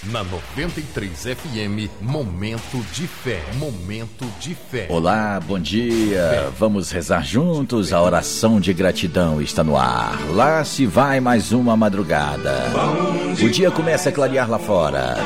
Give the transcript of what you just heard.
Na 93 FM, Momento de Fé. Momento de Fé. Olá, bom dia. Vamos rezar juntos. A oração de gratidão está no ar. Lá se vai mais uma madrugada. O dia começa a clarear lá fora.